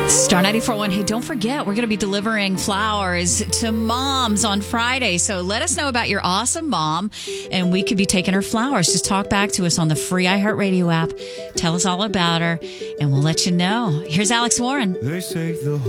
Star 94.1. Hey, don't forget, we're going to be delivering flowers to moms on Friday. So let us know about your awesome mom, and we could be taking her flowers. Just talk back to us on the free iHeartRadio app. Tell us all about her, and we'll let you know. Here's Alex Warren. They say the